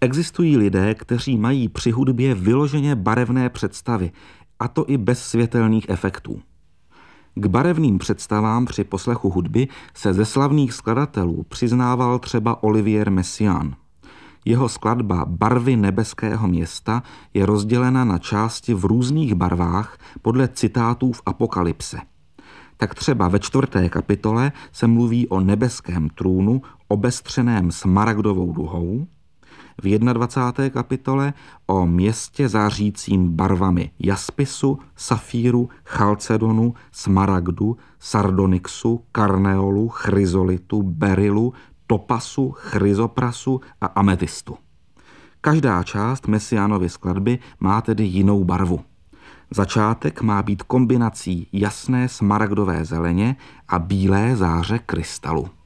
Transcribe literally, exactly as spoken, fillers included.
Existují lidé, kteří mají při hudbě vyloženě barevné představy, a to i bez světelných efektů. K barevným představám při poslechu hudby se ze slavných skladatelů přiznával třeba Olivier Messiaen. Jeho skladba Barvy nebeského města je rozdělena na části v různých barvách podle citátů v Apokalypse. Tak třeba ve čtvrté kapitole se mluví o nebeském trůnu obestřeném smaragdovou duhou, v dvacáté první kapitole o městě zářícím barvami jaspisu, safíru, chalcedonu, smaragdu, sardonyxu, karneolu, chryzolitu, berylu, topasu, chryzoprasu a ametystu. Každá část Messiaenovy skladby má tedy jinou barvu. Začátek má být kombinací jasné smaragdové zeleně a bílé záře krystalu.